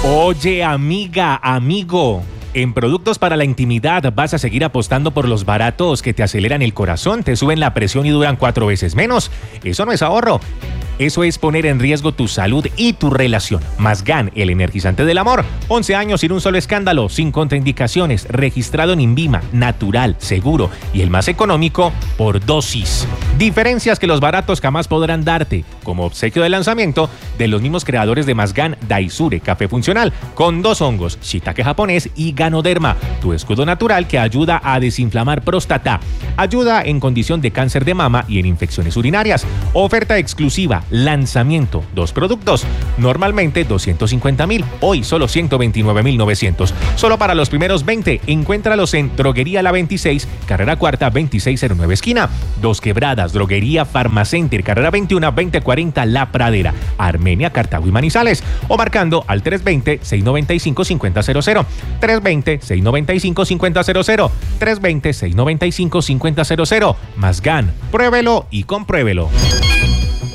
Oye, amiga, amigo, en productos para la intimidad vas a seguir apostando por los baratos que te aceleran el corazón, te suben la presión y duran 4 veces menos. Eso no es ahorro. Eso es poner en riesgo tu salud y tu relación. Masgan, el energizante del amor. 11 años sin un solo escándalo, sin contraindicaciones, registrado en INVIMA, natural, seguro y el más económico por dosis. Diferencias que los baratos jamás podrán darte, como obsequio de lanzamiento de los mismos creadores de Masgan, Daisure, café funcional, con 2 hongos, shiitake japonés y ganoderma, tu escudo natural que ayuda a desinflamar próstata, ayuda en condición de cáncer de mama y en infecciones urinarias. Oferta exclusiva, lanzamiento, 2 productos, normalmente 250,000, hoy solo 129,900. Solo para los primeros 20, encuéntralos en Droguería La 26, carrera cuarta, 2609 esquina. Dos Quebradas, Droguería Farmacenter, carrera 21, 2040 La Pradera, Armenia, Cartago y Manizales. O marcando al 320-695-5000. 320-695-5000. 320-695-5000. Masgan, pruébelo y compruébelo.